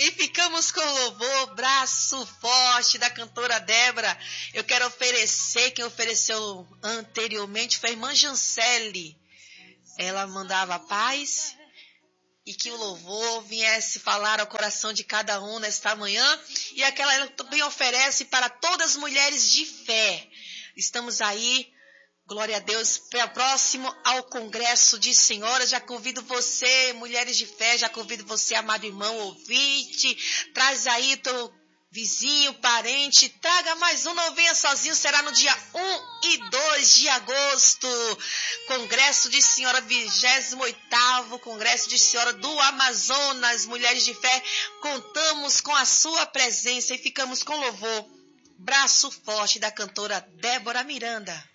E ficamos com o louvor Braço Forte da cantora Débora. Eu quero oferecer, quem ofereceu anteriormente foi a irmã Jancele. Ela mandava paz e que o louvor viesse falar ao coração de cada um nesta manhã. E aquela ela também oferece para todas as mulheres de fé. Estamos aí, glória a Deus, próximo ao Congresso de Senhoras. Já convido você, mulheres de fé, já convido você, amado irmão, ouvinte. Traz aí teu vizinho, parente, traga mais um, não venha sozinho, será no dia 1 e 2 de agosto. Congresso de Senhora, 28º Congresso de Senhora do Amazonas. Mulheres de fé, contamos com a sua presença e ficamos com louvor. Braço Forte da cantora Débora Miranda.